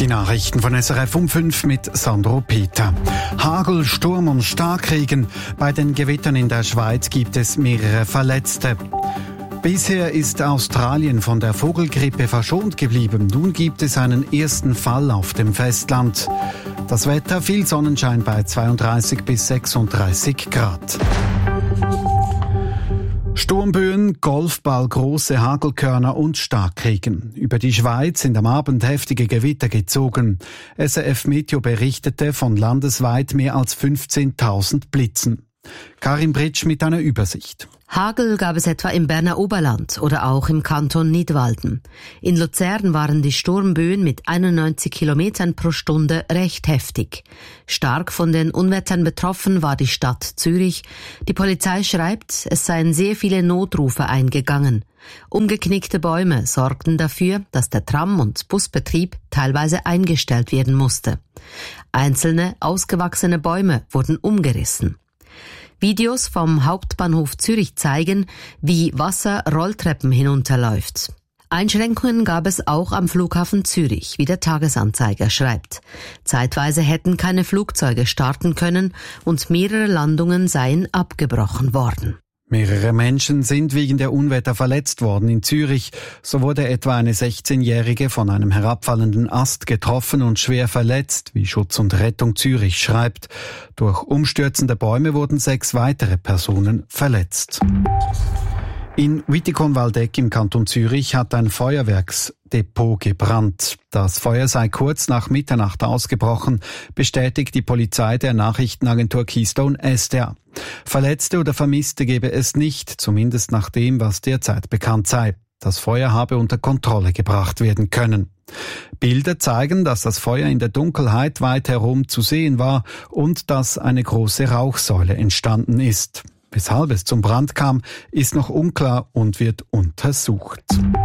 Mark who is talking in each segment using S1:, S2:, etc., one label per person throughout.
S1: Die Nachrichten von SRF um 5 mit Sandro Peter. Hagel, Sturm und Starkregen. Bei den Gewittern in der Schweiz gibt es mehrere Verletzte. Bisher ist Australien von der Vogelgrippe verschont geblieben. Nun gibt es einen ersten Fall auf dem Festland. Das Wetter, viel Sonnenschein bei 32 bis 36 Grad. Sturmböen, Golfball, große Hagelkörner und Starkregen. Über die Schweiz sind am Abend heftige Gewitter gezogen. SRF Meteo berichtete von landesweit mehr als 15.000 Blitzen. Karin Britsch mit einer Übersicht.
S2: Hagel gab es etwa im Berner Oberland oder auch im Kanton Nidwalden. In Luzern waren die Sturmböen mit 91 Kilometern pro Stunde recht heftig. Stark von den Unwettern betroffen war die Stadt Zürich. Die Polizei schreibt, es seien sehr viele Notrufe eingegangen. Umgeknickte Bäume sorgten dafür, dass der Tram- und Busbetrieb teilweise eingestellt werden musste. Einzelne ausgewachsene Bäume wurden umgerissen. Videos vom Hauptbahnhof Zürich zeigen, wie Wasser Rolltreppen hinunterläuft. Einschränkungen gab es auch am Flughafen Zürich, wie der Tagesanzeiger schreibt. Zeitweise hätten keine Flugzeuge starten können und mehrere Landungen seien abgebrochen worden.
S1: Mehrere Menschen sind wegen der Unwetter verletzt worden in Zürich. So wurde etwa eine 16-Jährige von einem herabfallenden Ast getroffen und schwer verletzt, wie Schutz und Rettung Zürich schreibt. Durch umstürzende Bäume wurden 6 weitere Personen verletzt. In Wittikon-Waldeck im Kanton Zürich hat ein Feuerwerksdepot gebrannt. Das Feuer sei kurz nach Mitternacht ausgebrochen, bestätigt die Polizei der Nachrichtenagentur Keystone SDA. Verletzte oder Vermisste gebe es nicht, zumindest nach dem, was derzeit bekannt sei. Das Feuer habe unter Kontrolle gebracht werden können. Bilder zeigen, dass das Feuer in der Dunkelheit weit herum zu sehen war und dass eine große Rauchsäule entstanden ist. Weshalb es zum Brand kam, ist noch unklar und wird untersucht.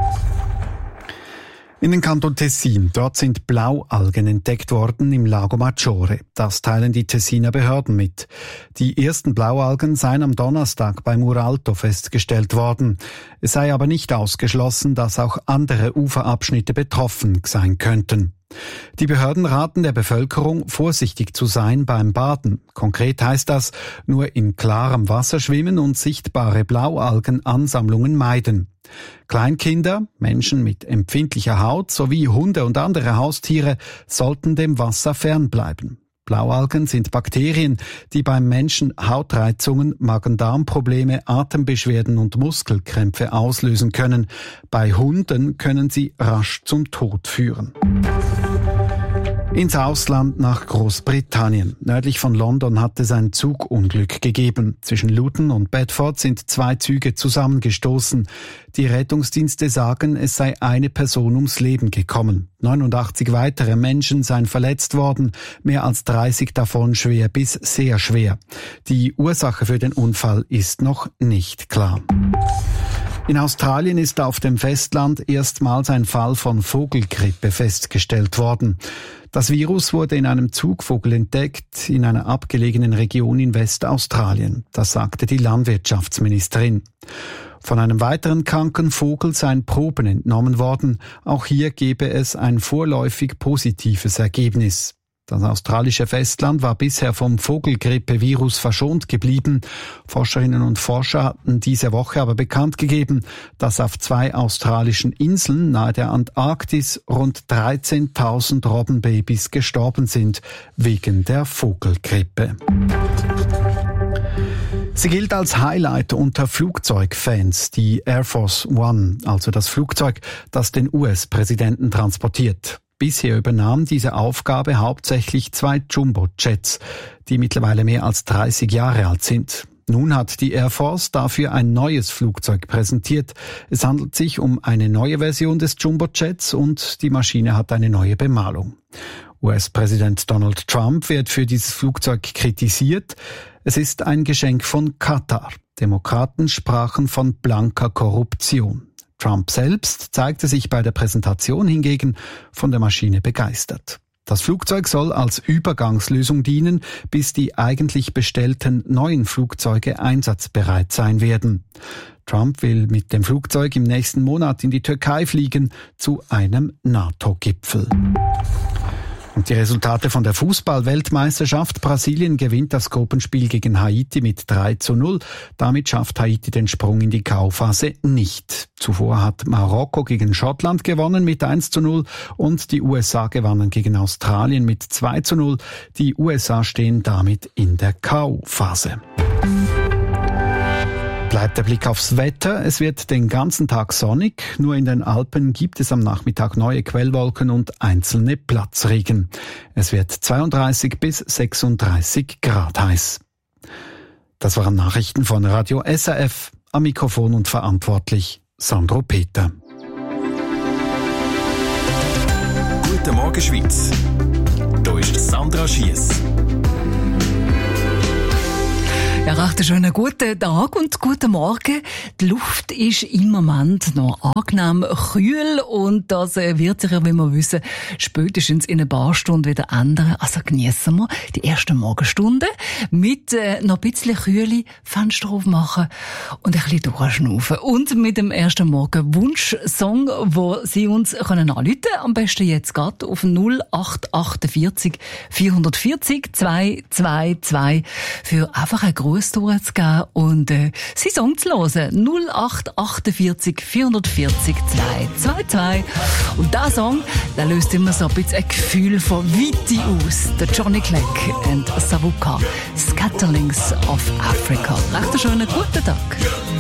S1: In den Kanton Tessin, dort sind Blaualgen entdeckt worden im Lago Maggiore. Das teilen die Tessiner Behörden mit. Die ersten Blaualgen seien am Donnerstag bei Muralto festgestellt worden. Es sei aber nicht ausgeschlossen, dass auch andere Uferabschnitte betroffen sein könnten. Die Behörden raten der Bevölkerung, vorsichtig zu sein beim Baden. Konkret heißt das, nur in klarem Wasser schwimmen und sichtbare Blaualgenansammlungen meiden. Kleinkinder, Menschen mit empfindlicher Haut sowie Hunde und andere Haustiere sollten dem Wasser fernbleiben. Blaualgen sind Bakterien, die beim Menschen Hautreizungen, Magen-Darm-Probleme, Atembeschwerden und Muskelkrämpfe auslösen können. Bei Hunden können sie rasch zum Tod führen. Ins Ausland nach Großbritannien. Nördlich von London hat es ein Zugunglück gegeben. Zwischen Luton und Bedford sind 2 Züge zusammengestoßen. Die Rettungsdienste sagen, es sei eine Person ums Leben gekommen. 89 weitere Menschen seien verletzt worden, mehr als 30 davon schwer bis sehr schwer. Die Ursache für den Unfall ist noch nicht klar. In Australien ist auf dem Festland erstmals ein Fall von Vogelgrippe festgestellt worden. Das Virus wurde in einem Zugvogel entdeckt, in einer abgelegenen Region in Westaustralien. Das sagte die Landwirtschaftsministerin. Von einem weiteren kranken Vogel seien Proben entnommen worden. Auch hier gebe es ein vorläufig positives Ergebnis. Das australische Festland war bisher vom Vogelgrippe-Virus verschont geblieben. Forscherinnen und Forscher hatten diese Woche aber bekannt gegeben, dass auf 2 australischen Inseln nahe der Antarktis rund 13.000 Robbenbabys gestorben sind wegen der Vogelgrippe. Sie gilt als Highlight unter Flugzeugfans, die Air Force One, also das Flugzeug, das den US-Präsidenten transportiert. Bisher übernahm diese Aufgabe hauptsächlich 2 Jumbo-Jets, die mittlerweile mehr als 30 Jahre alt sind. Nun hat die Air Force dafür ein neues Flugzeug präsentiert. Es handelt sich um eine neue Version des Jumbo-Jets und die Maschine hat eine neue Bemalung. US-Präsident Donald Trump wird für dieses Flugzeug kritisiert. Es ist ein Geschenk von Katar. Demokraten sprachen von blanker Korruption. Trump selbst zeigte sich bei der Präsentation hingegen von der Maschine begeistert. Das Flugzeug soll als Übergangslösung dienen, bis die eigentlich bestellten neuen Flugzeuge einsatzbereit sein werden. Trump will mit dem Flugzeug im nächsten Monat in die Türkei fliegen zu einem NATO-Gipfel. Und die Resultate von der Fußball-Weltmeisterschaft. Brasilien gewinnt das Gruppenspiel gegen Haiti mit 3:0. Damit schafft Haiti den Sprung in die K.O.-Phase nicht. Zuvor hat Marokko gegen Schottland gewonnen mit 1:0 und die USA gewannen gegen Australien mit 2:0. Die USA stehen damit in der K.O.-Phase. Bleibt der Blick aufs Wetter. Es wird den ganzen Tag sonnig. Nur in den Alpen gibt es am Nachmittag neue Quellwolken und einzelne Platzregen. Es wird 32 bis 36 Grad heiß. Das waren Nachrichten von Radio SRF. Am Mikrofon und verantwortlich Sandro Peter.
S3: Guten Morgen Schweiz. Hier ist Sandra Schiess.
S4: Ja, recht schönen guten Tag und guten Morgen. Die Luft ist im Moment noch angenehm kühl und das wird sich ja, wie wir wissen, spätestens in ein paar Stunden wieder ändern. Also geniessen wir die ersten Morgenstunden mit noch ein bisschen Kühle, Fenster aufmachen und ein bisschen durchschnaufen. Und mit dem ersten Morgen Wunschsong, wo Sie uns können anrufen können. Am besten jetzt gerade auf 0848 440 222 für einfach ein Gruß durchzugeben und sie Song zu hören. 0848 440 222. Und dieser Song, der löst immer so ein bisschen ein Gefühl von Weite aus. Der Johnny Clegg und Savuka, Scatterlings of Africa. Recht einen schönen guten Tag.